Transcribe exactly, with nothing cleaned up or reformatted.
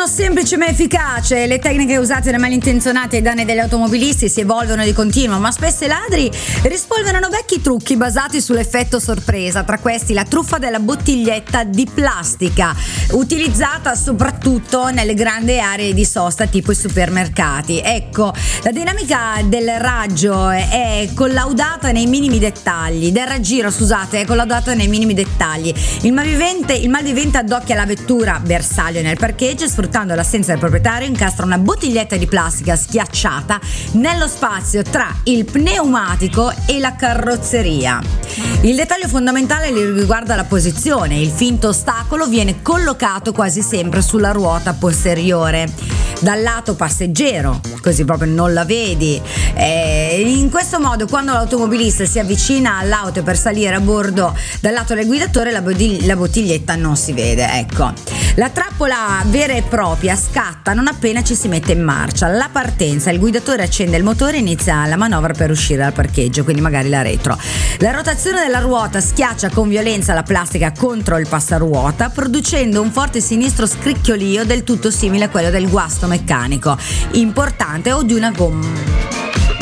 semplice ma efficace. Le tecniche usate dai malintenzionati ai danni degli automobilisti si evolvono di continuo, ma spesso i ladri rispolverano vecchi trucchi basati sull'effetto sorpresa. Tra questi la truffa della bottiglietta di plastica, utilizzata soprattutto nelle grandi aree di sosta tipo i supermercati. Ecco, la dinamica del raggio è collaudata nei minimi dettagli, del raggiro scusate, è collaudata nei minimi dettagli. Il malvivente, il malvivente addocchia la vettura bersaglio nel parcheggio e, sfruttando l'assenza del proprietario, incastra una bottiglietta di plastica schiacciata nello spazio tra il pneumatico e la carrozzeria. Il dettaglio fondamentale riguarda la posizione. Il finto ostacolo viene collocato quasi sempre sulla ruota posteriore, dal lato passeggero, così proprio non la vedi. E in questo modo, quando l'automobilista si avvicina all'auto per salire a bordo dal lato del guidatore, la, bottigli- la bottiglietta non si vede. Ecco, la trappola vera e propria scatta non appena ci si mette in marcia. La partenza, il guidatore accende il motore e inizia la manovra per uscire dal parcheggio, quindi magari la retro. La rotazione della ruota schiaccia con violenza la plastica contro il passaruota, producendo un forte sinistro scricchiolio del tutto simile a quello del guasto meccanico importante o di una gomma